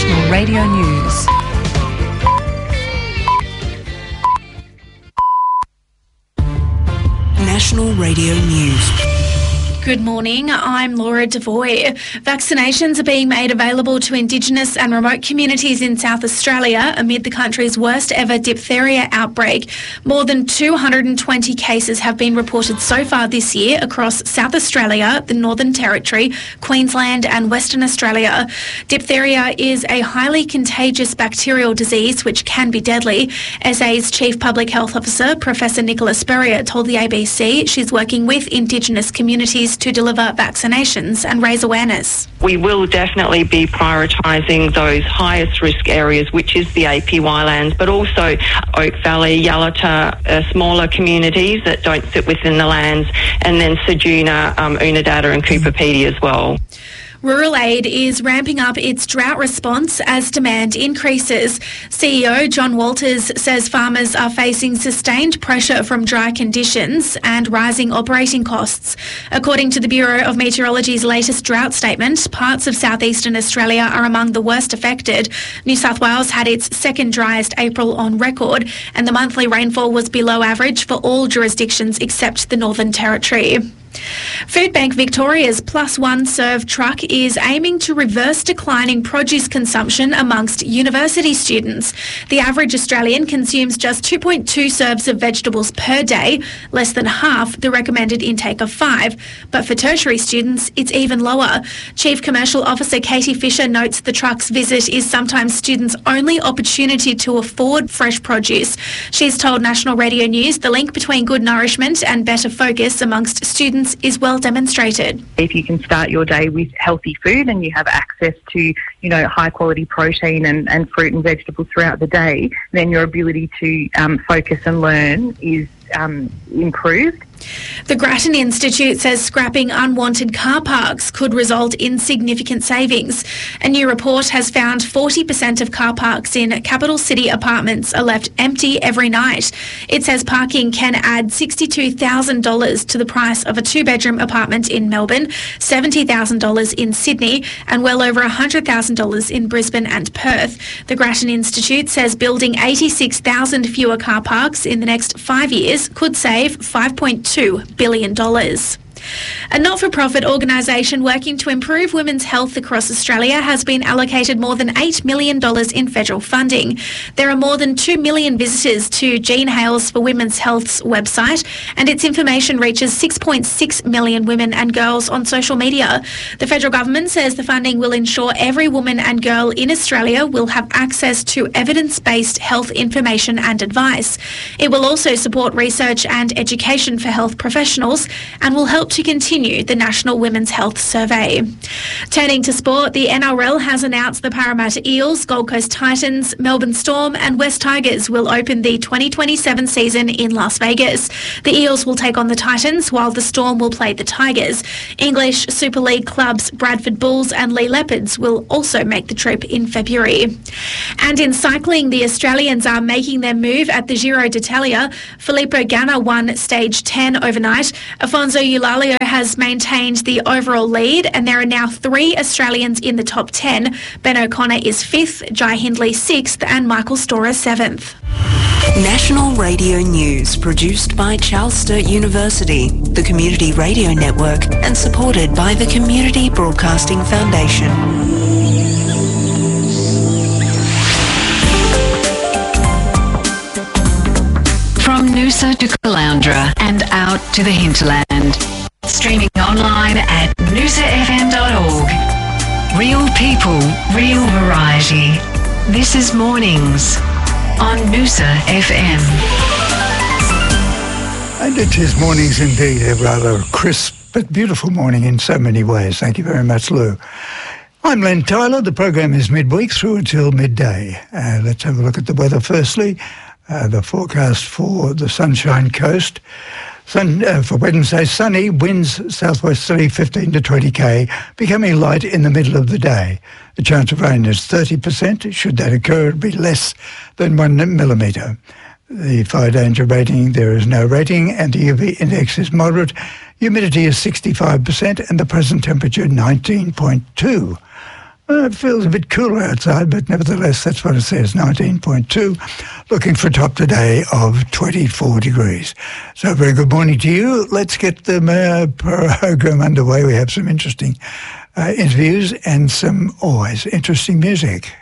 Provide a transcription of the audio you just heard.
National Radio News. National Radio News. Good morning, I'm Laura Devoy. Vaccinations are being made available to Indigenous and remote communities in South Australia amid the country's worst ever diphtheria outbreak. More than 220 cases have been reported so far this year across South Australia, the Northern Territory, Queensland and Western Australia. Diphtheria is a highly contagious bacterial disease which can be deadly. SA's Chief Public Health Officer, Professor Nicola Spurrier, told the ABC she's working with Indigenous communities to deliver vaccinations and raise awareness. We will definitely be prioritising those highest risk areas, which is the APY lands, but also Oak Valley, Yalata, smaller communities that don't sit within the lands, and then Ceduna, Unadada and Cooper Pedy as well. Rural Aid is ramping up its drought response as demand increases. CEO John Walters says farmers are facing sustained pressure from dry conditions and rising operating costs. According to the Bureau of Meteorology's latest drought statement, parts of southeastern Australia are among the worst affected. New South Wales had its second driest April on record, and the monthly rainfall was below average for all jurisdictions except the Northern Territory. Foodbank Victoria's Plus One Serve truck is aiming to reverse declining produce consumption amongst university students. The average Australian consumes just 2.2 serves of vegetables per day, less than half the recommended intake of 5. But for tertiary students, it's even lower. Chief Commercial Officer Katie Fisher notes the truck's visit is sometimes students' only opportunity to afford fresh produce. She's told National Radio News the link between good nourishment and better focus amongst students is well demonstrated. If you can start your day with healthy food and you have access to, high quality protein and fruit and vegetables throughout the day, then your ability to focus and learn is improved. The Grattan Institute says scrapping unwanted car parks could result in significant savings. A new report has found 40% of car parks in capital city apartments are left empty every night. It says parking can add $62,000 to the price of a 2-bedroom apartment in Melbourne, $70,000 in Sydney, and well over $100,000 in Brisbane and Perth. The Grattan Institute says building 86,000 fewer car parks in the next 5 years could save $5.2 billion. A not-for-profit organisation working to improve women's health across Australia has been allocated more than $8 million in federal funding. There are more than 2 million visitors to Jean Hales for Women's Health's website, and its information reaches 6.6 million women and girls on social media. The federal government says the funding will ensure every woman and girl in Australia will have access to evidence-based health information and advice. It will also support research and education for health professionals and will help to continue the National Women's Health Survey. Turning to sport, the NRL has announced the Parramatta Eels, Gold Coast Titans, Melbourne Storm and West Tigers will open the 2027 season in Las Vegas. The Eels will take on the Titans while the Storm will play the Tigers. English Super League clubs Bradford Bulls and Lee Leopards will also make the trip in February. And in cycling, the Australians are making their move at the Giro d'Italia. Filippo Ganna won stage 10 overnight. Afonso Eulalia has maintained the overall lead, and there are now 3 Australians in the top 10. Ben O'Connor is 5th, Jai Hindley 6th and Michael Storer 7th. National Radio News, produced by Charles Sturt University, the Community Radio Network, and supported by the Community Broadcasting Foundation. From Noosa to Caloundra and out to the hinterland. Streaming online at noosafm.org. Real people, real variety. This is Mornings on Noosa FM. And it is Mornings indeed, a rather crisp but beautiful morning in so many ways. Thank you very much, Lou. I'm Len Tyler. The program is midweek through until midday. Let's have a look at the weather firstly. The forecast for the Sunshine Coast. For Wednesday, sunny, winds southwesterly 15 to 20 k, becoming light in the middle of the day. The chance of rain is 30%. Should that occur, it would be less than 1 millimetre. The fire danger rating, there is no rating, and the UV index is moderate. Humidity is 65%, and the present temperature 19.2. It feels a bit cooler outside, but nevertheless, that's what it says, 19.2. Looking for a top today of 24 degrees. So very good morning to you. Let's get the program underway. We have some interesting interviews and some always interesting music.